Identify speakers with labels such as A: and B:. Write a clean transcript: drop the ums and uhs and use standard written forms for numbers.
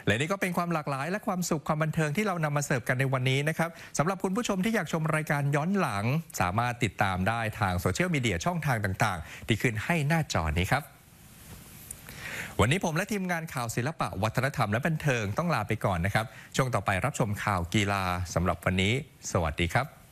A: และนี่ก็เป็นความหลากหลายและความสุขความบันเทิงที่เรานำมาเสิร์ฟกันในวันนี้นะครับสำหรับคุณผู้ชมที่อยากชมรายการย้อนหลังสามารถติดตามได้ทางโซเชียลมีเดียช่องทางต่างๆที่ขึ้นให้หน้าจอนี้ครับวันนี้ผมและทีมงานข่าวศิลปะวัฒนธรรมและบันเทิงต้องลาไปก่อนนะครับช่วงต่อไปรับชมข่าวกีฬาสำหรับวันนี้สวัสดีครับ